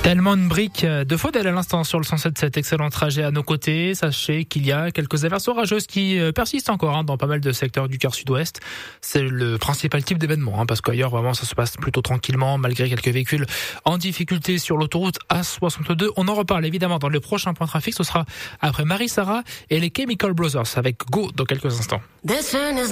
Tellement une brique de Faudel à l'instant sur le 107.7. Excellent trajet à nos côtés. Sachez qu'il y a quelques averses orageuses qui persistent encore dans pas mal de secteurs du quart sud-ouest. C'est le principal type d'événement parce qu'ailleurs vraiment ça se passe plutôt tranquillement malgré quelques véhicules en difficulté sur l'autoroute A62. On en reparle évidemment dans le prochain point trafic. Ce sera après Marie Sarah et les Chemical Brothers avec Go dans quelques instants.